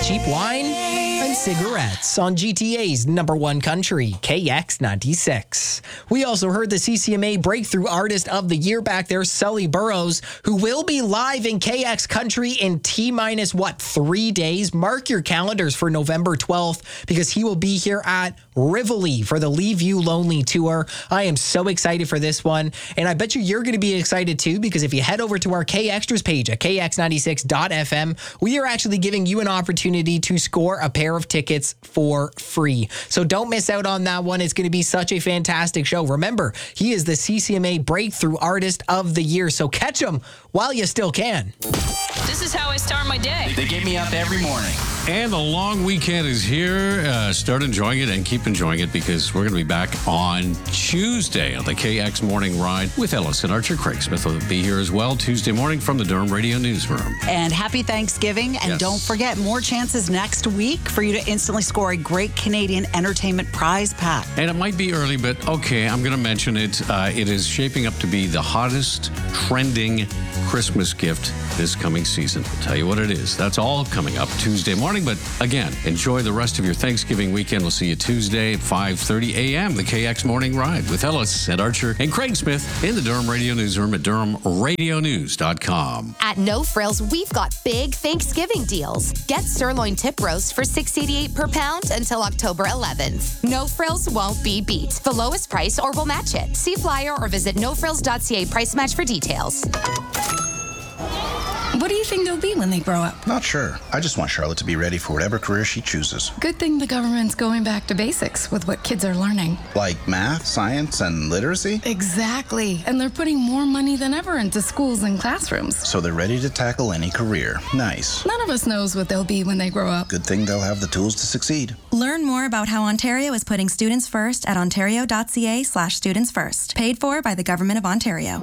cheap wine and cigarettes on GTA's #1 country, KX96. We also heard the CCMA Breakthrough Artist of the Year back there, Sully Burrows, who will be live in KX country in T-minus 3 days. Mark your calendars for November 12th because he will be here at Rivoli for the Leave You Lonely tour. I am so excited for this one, and I bet you're going to be excited too, because if you head over to our KXtras page at kx96.fm, we are actually giving you an opportunity to score a pair of tickets for free. So don't miss out on that one. It's going to be such a fantastic show. Remember, he is the CCMA Breakthrough Artist of the Year, so catch him while you still can. This is how I start my day. They get me up every morning. And the long weekend is here. Start enjoying it and keep enjoying it, because we're going to be back on Tuesday on the KX Morning Ride with Ellis and Archer. Craig Smith will be here as well Tuesday morning from the Durham Radio Newsroom. And happy Thanksgiving. And don't forget, more chances next week for you to instantly score a great Canadian entertainment prize pack. And it might be early, but okay, I'm going to mention it. It is shaping up to be the hottest trending Christmas gift this coming season. I'll tell you what it is. That's all coming up Tuesday morning. But again, enjoy the rest of your Thanksgiving weekend. We'll see you Tuesday at 5:30 a.m. The KX Morning Ride with Ellis and Archer and Craig Smith in the Durham Radio Newsroom at DurhamRadioNews.com. At No Frills, we've got big Thanksgiving deals. Get sirloin tip roast for $6.88 per pound until October 11th. No Frills won't be beat. The lowest price or we'll match it. See flyer or visit nofrills.ca price match for details. What do you think they'll be when they grow up? Not sure. I just want Charlotte to be ready for whatever career she chooses. Good thing the government's going back to basics with what kids are learning. Like math, science, and literacy? Exactly. And they're putting more money than ever into schools and classrooms. So they're ready to tackle any career. Nice. None of us knows what they'll be when they grow up. Good thing they'll have the tools to succeed. Learn more about how Ontario is putting students first at ontario.ca/students first. Paid for by the Government of Ontario.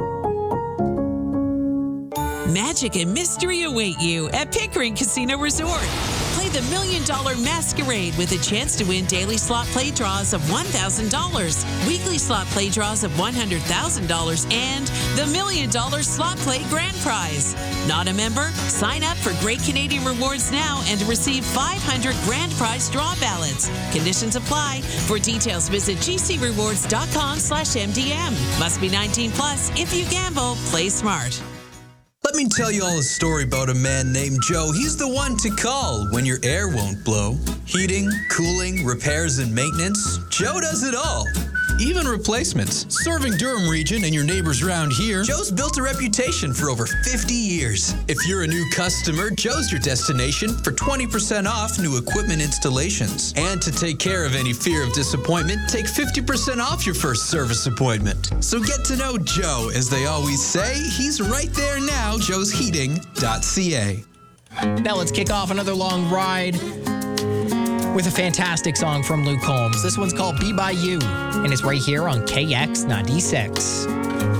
Magic and mystery await you at Pickering Casino Resort. Play the $1 Million Masquerade with a chance to win daily slot play draws of $1,000, weekly slot play draws of $100,000, and the $1 Million Slot Play Grand Prize. Not a member? Sign up for Great Canadian Rewards now and receive 500 Grand Prize draw ballots. Conditions apply. For details, visit gcrewards.com/MDM. Must be 19 plus. If you gamble, play smart. Let me tell you all a story about a man named Joe. He's the one to call when your air won't blow. Heating, cooling, repairs, and maintenance. Joe does it all. Even replacements. Serving Durham region and your neighbors around here, Joe's built a reputation for over 50 years. If you're a new customer, Joe's your destination for 20% off new equipment installations. And to take care of any fear of disappointment, take 50% off your first service appointment. So get to know Joe. As they always say, he's right there now, joesheating.ca. Now let's kick off another long ride with a fantastic song from Luke Combs. This one's called Be By You, and it's right here on KX96.